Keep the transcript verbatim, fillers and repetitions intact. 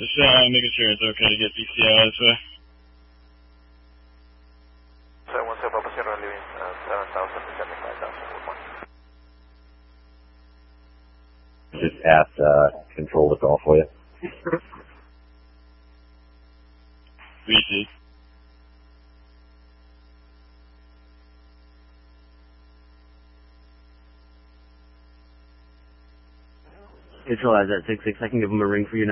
Just uh, making sure it's okay to get B C I this way. seven one seven, Papa Sierra, leaving uh, seven thousand to seventy-five thousand. Just at uh, control the call for you. B C. Neutralize that six six. I can give him a ring for you now.